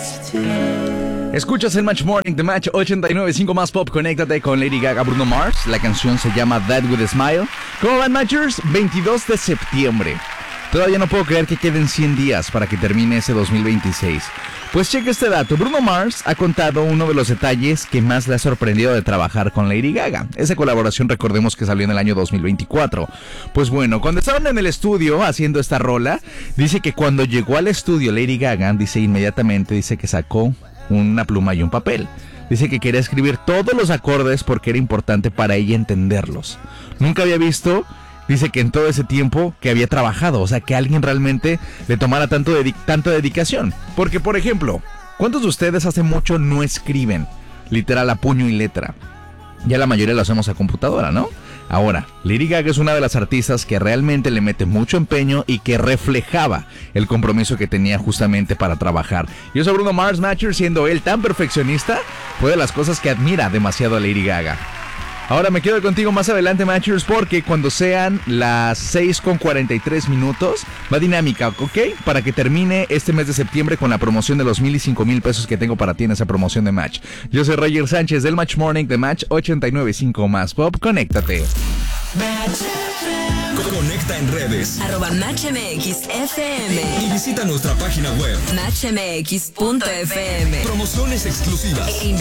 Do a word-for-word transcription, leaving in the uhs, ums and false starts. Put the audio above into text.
Escuchas el Match Morning de Match ochenta y nueve punto cinco más pop. Conéctate con Lady Gaga, Bruno Mars. La canción se llama That With a Smile. ¿Cómo van, Matchers? veintidós de septiembre. Todavía no puedo creer que queden cien días para que termine ese dos mil veintiséis. Pues cheque este dato. Bruno Mars ha contado uno de los detalles que más le ha sorprendido de trabajar con Lady Gaga. Esa colaboración, recordemos que salió en el año dos mil veinticuatro. Pues bueno, cuando estaban en el estudio haciendo esta rola, dice que cuando llegó al estudio Lady Gaga, dice inmediatamente, dice que sacó una pluma y un papel. Dice que quería escribir todos los acordes porque era importante para ella entenderlos. Nunca había visto, dice, que en todo ese tiempo que había trabajado, o sea, que alguien realmente le tomara tanto dedi- tanta dedicación. Porque, por ejemplo, ¿cuántos de ustedes hace mucho no escriben literal a puño y letra? Ya la mayoría lo hacemos a computadora, ¿no? Ahora, Lady Gaga es una de las artistas que realmente le mete mucho empeño y que reflejaba el compromiso que tenía justamente para trabajar. Y eso Bruno Mars, Matcher, siendo él tan perfeccionista, fue de las cosas que admira demasiado a Lady Gaga. Ahora me quedo contigo más adelante, Matchers, porque cuando sean las seis con cuarenta y tres minutos, va dinámica, ¿ok? Para que termine este mes de septiembre con la promoción de los mil y cinco mil pesos que tengo para ti en esa promoción de Match. Yo soy Roger Sánchez del Match Morning de Match ochenta y nueve punto cinco más Pop. Conéctate. Conecta en redes. Arroba Match M X F M. Y visita nuestra página web. match m x punto f m. Promociones exclusivas.